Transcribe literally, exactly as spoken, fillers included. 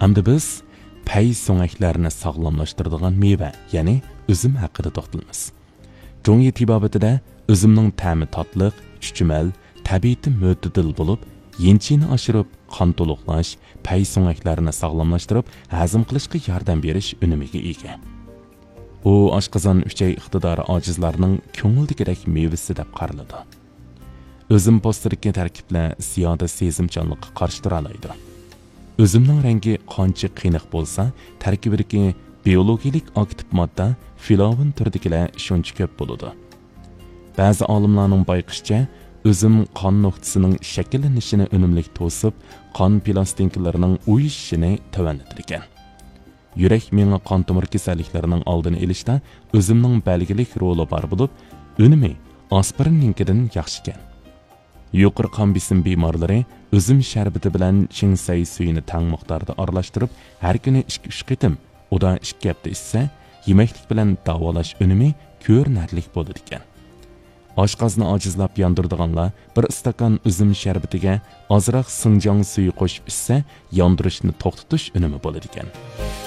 Hamda biz pay so'ngaklarni sog'lomlashtiradigan meva, ya'ni üzüm haqida to'xtalamiz. Jongi tibobatida üzümning ta'mi tatliq, chuchmal, tabiati mo'tadil bo'lib, yenchini oshirib, qon to'liqlash, pay so'ngaklarini sog'lomlashtirib, hazm qilishga yordam berish unimiga ega. U oshqozon uchay iqtidori ojizlarning ko'ngildagidek mevasi deb qaraladi. Üzüm posteriki tarkiblar ziyoda sezimchanlikqa qarshi tura oladi. Üzümning rangi qancha qiyniq bo'lsa, tarkibidagi biologik aktiv modda filavin turidagilar shuncha ko'p bo'ladi. Ba'zi olimlarning bayqishicha, üzüm qon nuqtasining shakllanishini unumli to'sib, qon plastinkalarining uyushishini tovanlatar ekan. Yurak miya qon tomir kasalliklarining oldini olishda üzümning belgilik roli bor bo'lib, unumi aspirinninkidan yaxshi ekan. Yuqori qon besim bemorlari üzüm sharbati bilan chingsay suyini tang miqdorda aralashtirib, har kuni ikki uch qitim, uda ikki hafta ichsa, yemeklik bilan davolash unumi ko'rinarli bo'ladi ekan. Oshqozni ojizlab yondirdiganlar bir stakan üzüm sharbatiga ozroq sinjang suyi qo'shib ichsa, yondirishni to'xtatish unumi bo'ladi ekan.